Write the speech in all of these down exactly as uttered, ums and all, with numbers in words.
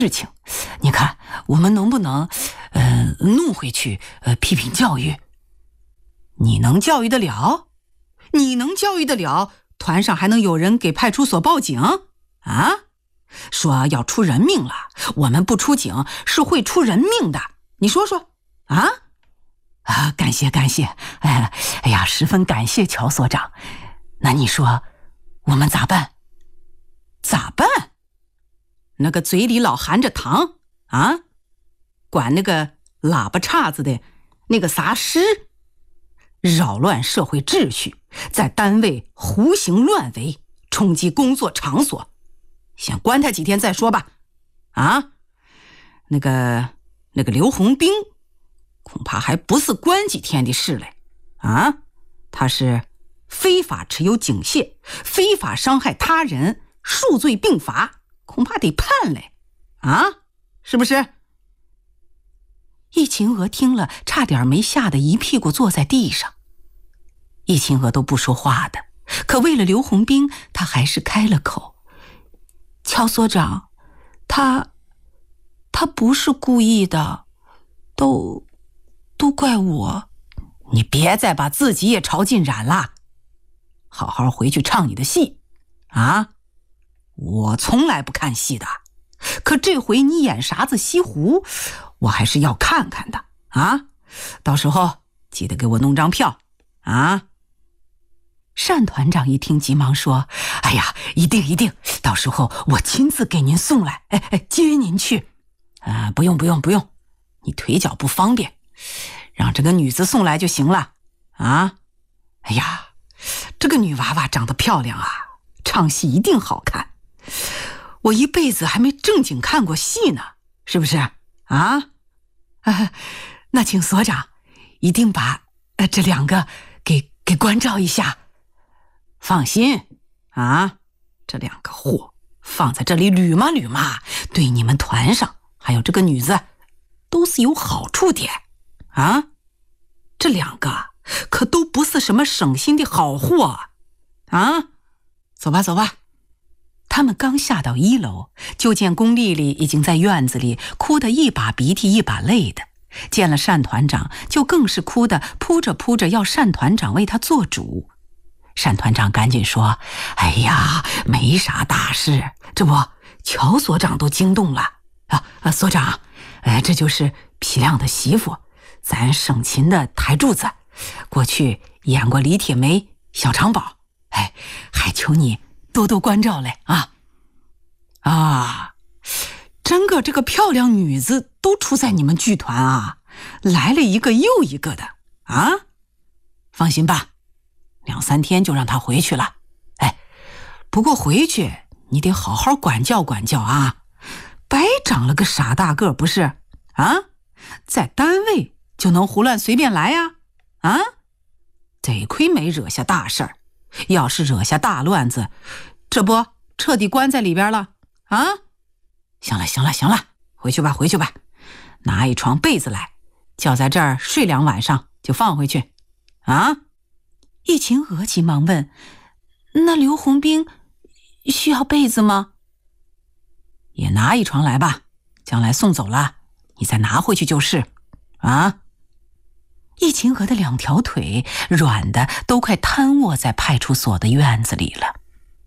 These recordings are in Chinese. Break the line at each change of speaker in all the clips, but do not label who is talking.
事情，你看我们能不能呃弄回去呃批评教育？你能教育得了？你能教育得了？团上还能有人给派出所报警啊？说要出人命了，我们不出警是会出人命的，你说说啊？啊，感谢感谢，哎哎呀，十分感谢乔所长。那你说我们咋办？咋办？那个嘴里老含着糖啊，管那个喇叭叉子的那个啥师，扰乱社会秩序，在单位胡行乱为，冲击工作场所，先关他几天再说吧。啊，那个那个刘洪兵恐怕还不是关几天的事嘞。啊，他是非法持有警械，非法伤害他人，数罪并罚，恐怕得判嘞。啊，是不是？易秦娥听了，差点没吓得一屁股坐在地上。易秦娥都不说话的，可为了刘洪兵，他还是开了口：乔所长，他他不是故意的，都都怪我。你别再把自己也炒进染了，好好回去唱你的戏啊！我从来不看戏的，可这回你演啥子西湖，我还是要看看的啊！到时候记得给我弄张票啊！单团长一听急忙说：哎呀，一定一定，到时候我亲自给您送来，哎哎，接您去。啊，不用不用不用，你腿脚不方便，让这个女子送来就行了啊！哎呀，这个女娃娃长得漂亮啊，唱戏一定好看。我一辈子还没正经看过戏呢，是不是啊？啊，那请所长一定把、呃、这两个给给关照一下。放心啊，这两个货放在这里捋嘛捋嘛，对你们团上还有这个女子都是有好处的啊。这两个可都不是什么省心的好货啊！走吧走吧。他们刚下到一楼，就见龚丽丽已经在院子里哭得一把鼻涕一把泪的，见了单团长就更是哭得扑着扑着要单团长为他做主。单团长赶紧说：哎呀，没啥大事，这不乔所长都惊动了啊啊！所长，呃，这就是皮亮的媳妇，咱省琴的台柱子，过去演过李铁梅、小长宝，哎，还求你多多关照嘞啊！啊，真个这个漂亮女子都出在你们剧团啊，来了一个又一个的啊！放心吧，两三天就让她回去了。哎，不过回去你得好好管教管教啊，白长了个傻大个不是啊？在单位就能胡乱随便来呀？啊，得亏没惹下大事儿，要是惹下大乱子，这不彻底关在里边了啊！行了行了行了，回去吧回去吧，拿一床被子来，叫在这儿睡两晚上就放回去啊！易秦娥急忙问：那刘洪兵需要被子吗？也拿一床来吧，将来送走了你再拿回去就是啊！易秦娥的两条腿软的都快瘫卧在派出所的院子里了。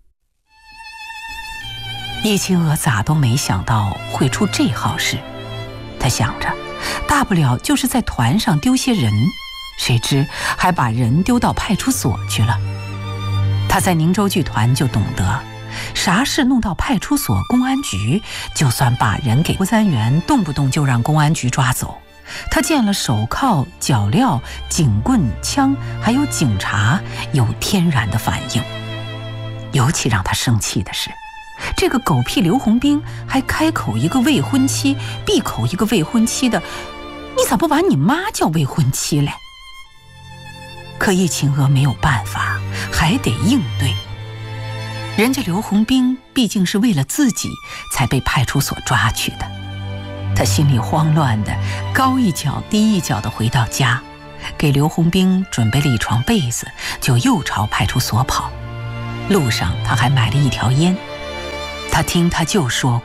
易秦娥咋都没想到会出这号事，她想着大不了就是在团上丢些人，谁知还把人丢到派出所去了。她在宁州剧团就懂得，啥事弄到派出所、公安局，就算把人给吴三元，动不动就让公安局抓走。他见了手铐、脚镣、警棍、枪，还有警察，有天然的反应。尤其让他生气的是，这个狗屁刘洪兵还开口一个未婚妻，闭口一个未婚妻的，你咋不把你妈叫未婚妻嘞？可易秦娥没有办法，还得应对。人家刘洪兵毕竟是为了自己才被派出所抓去的，他心里慌乱的，高一脚低一脚的回到家，给刘洪兵准备了一床被子，就又朝派出所跑。路上他还买了一条烟。他听他舅说过，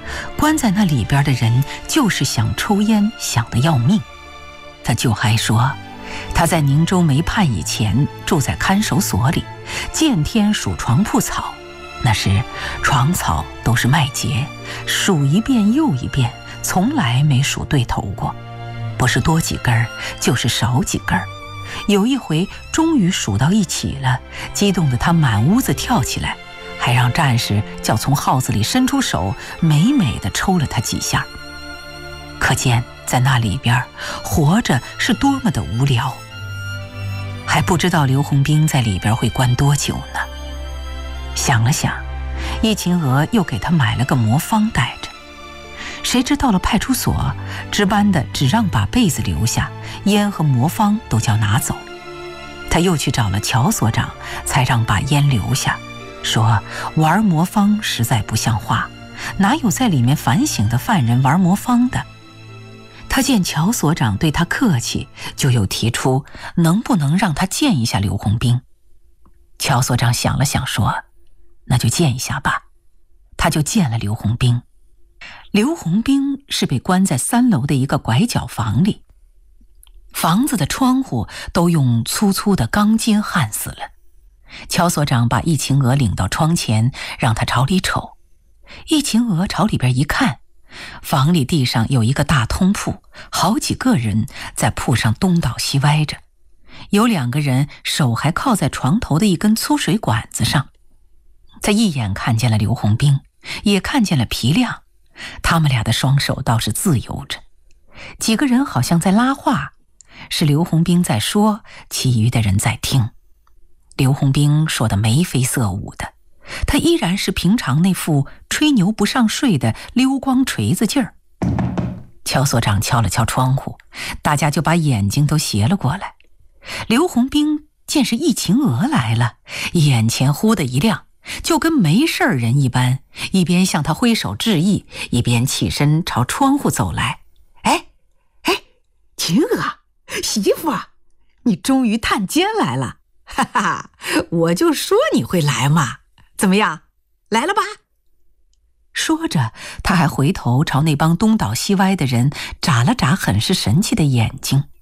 关在那里边的人就是想抽烟，想得要命。他就还说，他在宁州没判以前住在看守所里，见天数床铺草，那时床草都是麦秸，数一遍又一遍，从来没数对头过，不是多几根儿就是少几根儿。有一回终于数到一起了，激动得他满屋子跳起来，还让战士叫从号子里伸出手，美美地抽了他几下。可见在那里边活着是多么的无聊。还不知道刘洪兵在里边会关多久呢。想了想，易秦娥又给他买了个魔方带着。谁知到了派出所，值班的只让把被子留下，烟和魔方都叫拿走。他又去找了乔所长，才让把烟留下，说玩魔方实在不像话，哪有在里面反省的犯人玩魔方的。他见乔所长对他客气，就又提出能不能让他见一下刘洪兵。乔所长想了想说，那就见一下吧。他就见了刘洪兵。刘洪兵是被关在三楼的一个拐角房里，房子的窗户都用粗粗的钢筋焊死了。乔所长把易秦娥领到窗前，让他朝里瞅。易秦娥朝里边一看，房里地上有一个大通铺，好几个人在铺上东倒西歪着，有两个人手还靠在床头的一根粗水管子上。他一眼看见了刘洪兵，也看见了皮亮，他们俩的双手倒是自由着。几个人好像在拉话，是刘洪兵在说，其余的人在听。刘洪兵说得眉飞色舞的，他依然是平常那副吹牛不上税的溜光锤子劲儿。乔所长敲了敲窗户，大家就把眼睛都斜了过来。刘洪兵见是易秦娥来了，眼前忽的一亮，就跟没事人一般，一边向他挥手致意，一边起身朝窗户走来。哎哎，秦娥媳妇啊，你终于探监来了，哈哈，我就说你会来嘛，怎么样，来了吧？说着，他还回头朝那帮东倒西歪的人眨了眨很是神气的眼睛。